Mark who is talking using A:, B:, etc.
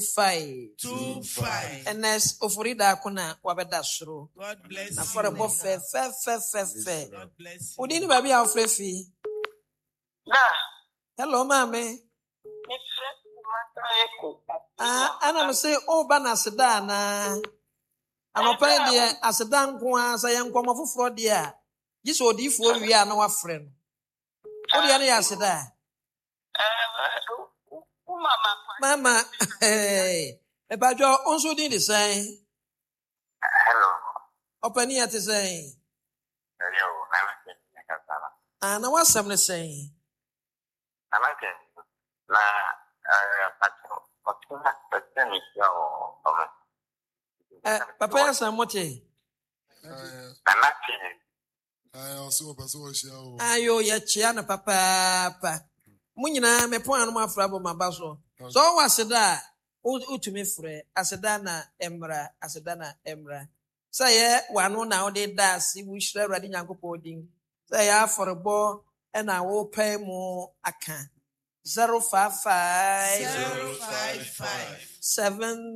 A: 25.
B: Enes ofurida kuna wabeda soro.
A: God bless
B: Na
A: you.
B: for bo fe.
A: God bless you.
B: Udini baby a ofrefi. Hello mami. Ana me say o ba na seda na. Anopa de aseda nko a sa ye nkoma foforo de a. Giso odiifo wi a na wafre no. O de na ya aseda. Mama, hey. Ebajo onso din de say.
C: Hello.
B: Opani ate say.
C: Hello.
B: Na wasam ne say.
C: Amake. Na
B: Papa ya samote. Ayo ya chia na papa. Munyina me po anu afra bo mabaso. So waseda utumi frɛ aseda na emra. Say wanu na ode da si wu hira Awurade Nyankopɔn din. Say ya afɔrebɔ na wo pɛ mu aka. 055 7